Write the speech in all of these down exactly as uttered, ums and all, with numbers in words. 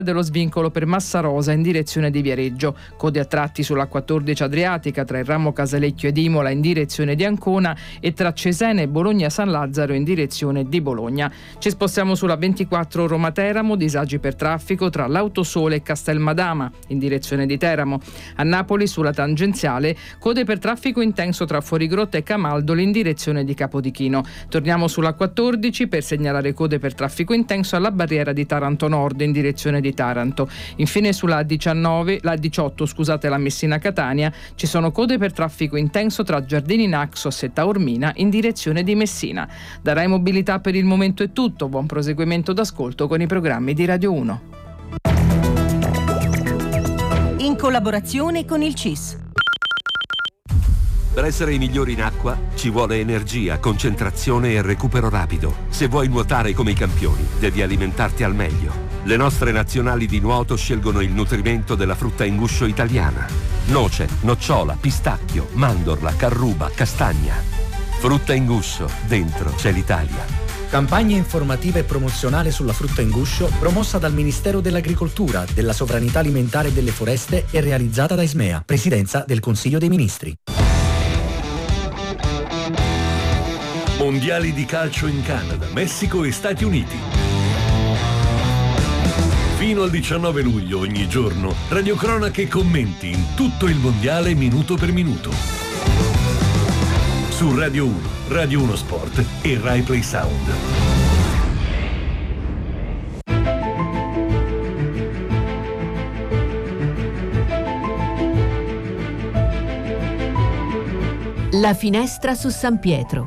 dello svincolo per Massarosa in direzione di Viareggio, code a tratti sulla quattordici Adriatica tra il ramo Casalecchio ed Imola in direzione di Ancona e tra Cesena e Bologna San Lazzaro in direzione di Bologna. Ci spostiamo sulla ventiquattro Roma Teramo, disagi per traffico tra l'Autosole e Castelmadama in direzione di Teramo. A Napoli sulla tangenziale code per traffico intenso tra Fuorigrotta e Camaldoli in direzione di Capodichino. Torniamo sulla quattordici per segnalare code per traffico intenso alla barriera di Taranto Nord in direzione di Taranto. Infine sulla diciannove, la diciotto, scusate, la Messina-Catania, ci sono code per traffico intenso tra Giardini Naxos e Taormina in direzione di Messina. Da Rai Mobilità per il momento è tutto, buon proseguimento d'ascolto con i programmi di Radio uno. In collaborazione con il C I S. Per essere i migliori in acqua ci vuole energia, concentrazione e recupero rapido. Se vuoi nuotare come i campioni, devi alimentarti al meglio. Le nostre nazionali di nuoto scelgono il nutrimento della frutta in guscio italiana. Noce, nocciola, pistacchio, mandorla, carruba, castagna. Frutta in guscio, dentro c'è l'Italia. Campagna informativa e promozionale sulla frutta in guscio promossa dal Ministero dell'Agricoltura, della Sovranità Alimentare e delle Foreste e realizzata da Ismea, Presidenza del Consiglio dei Ministri. Mondiali di calcio in Canada, Messico e Stati Uniti. Fino al diciannove luglio ogni giorno, radiocronache e commenti in tutto il mondiale minuto per minuto. Su Radio uno, Radio uno Sport e Rai Play Sound. La finestra su San Pietro.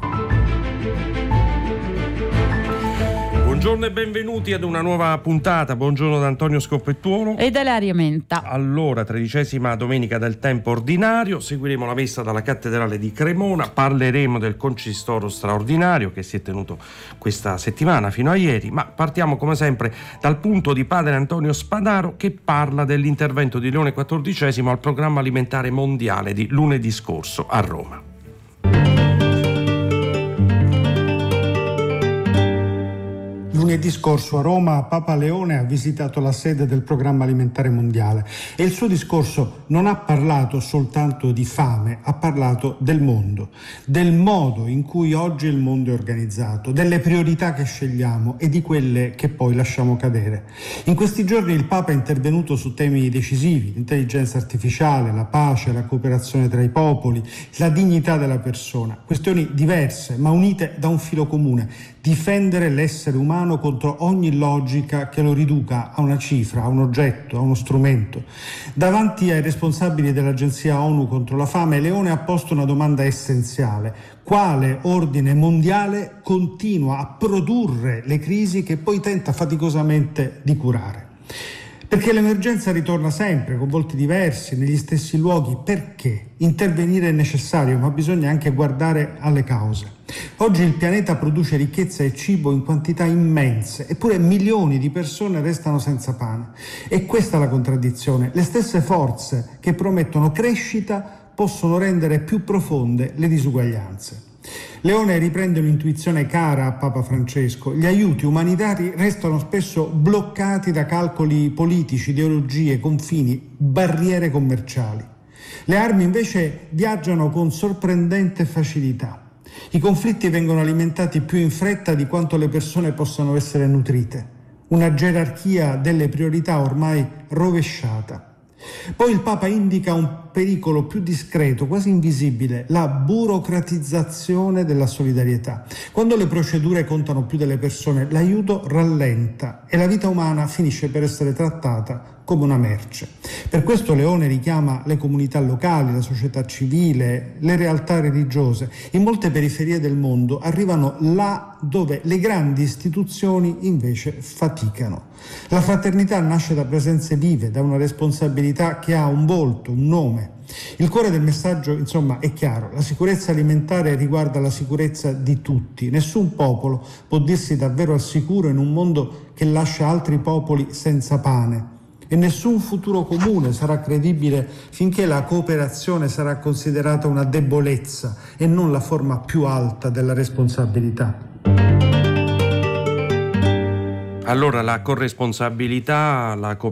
Buongiorno e benvenuti ad una nuova puntata. Buongiorno da Antonio Scoppettuolo e da Ilaria Menta. Allora, tredicesima domenica del tempo ordinario, seguiremo la messa dalla cattedrale di Cremona, parleremo del concistoro straordinario che si è tenuto questa settimana fino a ieri, ma partiamo come sempre dal punto di padre Antonio Spadaro che parla dell'intervento di Leone quattordicesimo al programma alimentare mondiale di lunedì scorso a Roma. Lunedì scorso a Roma Papa Leone ha visitato la sede del Programma Alimentare Mondiale e il suo discorso non ha parlato soltanto di fame, ha parlato del mondo, del modo in cui oggi il mondo è organizzato, delle priorità che scegliamo e di quelle che poi lasciamo cadere. In questi giorni il Papa è intervenuto su temi decisivi: l'intelligenza artificiale, la pace, la cooperazione tra i popoli, la dignità della persona, questioni diverse ma unite da un filo comune: difendere l'essere umano contro ogni logica che lo riduca a una cifra, a un oggetto, a uno strumento. Davanti ai responsabili dell'Agenzia ONU contro la fame, Leone ha posto una domanda essenziale: quale ordine mondiale continua a produrre le crisi che poi tenta faticosamente di curare? Perché l'emergenza ritorna sempre, con volti diversi, negli stessi luoghi. Perché? Intervenire è necessario, ma bisogna anche guardare alle cause. Oggi il pianeta produce ricchezza e cibo in quantità immense, eppure milioni di persone restano senza pane. E questa è la contraddizione. Le stesse forze che promettono crescita possono rendere più profonde le disuguaglianze. Leone riprende un'intuizione cara a Papa Francesco: gli aiuti umanitari restano spesso bloccati da calcoli politici, ideologie, confini, barriere commerciali. Le armi invece viaggiano con sorprendente facilità. I conflitti vengono alimentati più in fretta di quanto le persone possano essere nutrite. Una gerarchia delle priorità ormai rovesciata. Poi il Papa indica un pericolo più discreto, quasi invisibile: la burocratizzazione della solidarietà. Quando le procedure contano più delle persone, l'aiuto rallenta e la vita umana finisce per essere trattata come una merce. Per questo Leone richiama le comunità locali, la società civile, le realtà religiose. In molte periferie del mondo arrivano là dove le grandi istituzioni invece faticano. La fraternità nasce da presenze vive, da una responsabilità che ha un volto, un nome. Il cuore del messaggio, insomma, è chiaro: la sicurezza alimentare riguarda la sicurezza di tutti. Nessun popolo può dirsi davvero al sicuro in un mondo che lascia altri popoli senza pane. E nessun futuro comune sarà credibile finché la cooperazione sarà considerata una debolezza e non la forma più alta della responsabilità. Allora, la corresponsabilità, la cooperazione